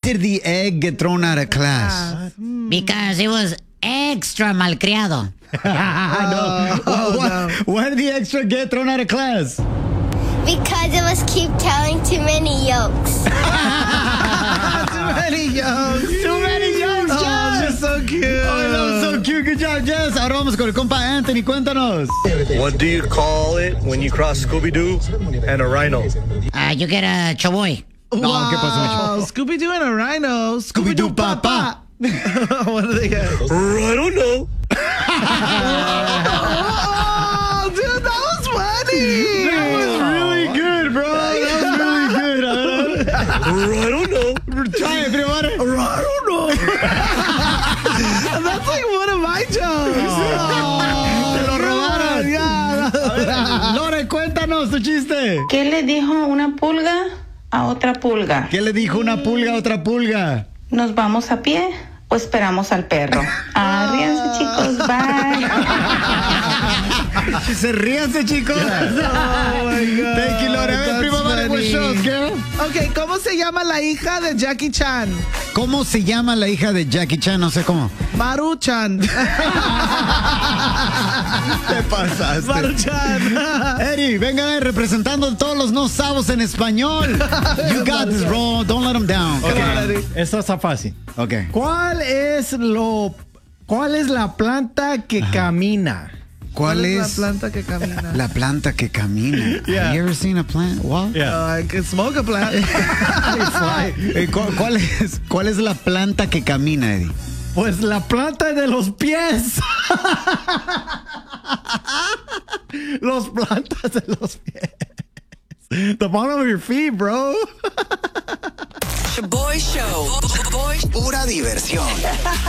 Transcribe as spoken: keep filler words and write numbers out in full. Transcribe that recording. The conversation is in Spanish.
did the egg get thrown out of class? Because it was extra malcriado. no. Oh, why, no. why did the extra get thrown out of class? Because it was keep telling too many yolks. Too many yolks. Too many jokes, Oh, Jess. you're so cute. Oh, no, so cute. Good job, Jess. Ahora vamos con el compa Anthony. Cuéntanos. What do you call it when you cross Scooby-Doo and a rhino? Uh, you get a choboy. No, ¿qué pasó, Wow, Scooby-Doo and a rhino. Scooby-Doo Papa. What do they get? I don't know. Oh, dude, that was funny. That was really good, bro. That was really good. I don't know. Try it, pero what? I don't know. That's like one of my jokes. Te lo robaron. Yeah. Lore, cuéntanos tu chiste. ¿Qué le dijo una pulga a otra pulga? ¿Qué le dijo una pulga a otra pulga? ¿Nos vamos a pie o esperamos al perro? Ah, ríanse, chicos. Bye. Se ríanse, chicos. Oh my God. Thank you, Lore. A ver, That's primo, vale, what funny. shows, girl? Ok, ¿cómo se llama la hija de Jackie Chan? ¿Cómo se llama la hija de Jackie Chan? No sé cómo. Maruchan. Te pasaste. Maruchan. Eddie, venga representando todos los no sabos en español. You got this, bro. Don't let them down. Come on, Eddie. Esto está fácil. Ok. ¿Cuál es lo cuál es la planta que camina? ¿Cuál la es planta que camina? la planta que camina? Yeah. Have you ever seen a plant? What? Yeah. Oh, I can smoke a plant. Eh, ¿cu- ¿Cuál es, ¿Cuál es la planta que camina, Eddie? Pues la planta de los pies. Los plantas de los pies. The bottom of your feet, bro. Boy Show. Boy. Pura diversión.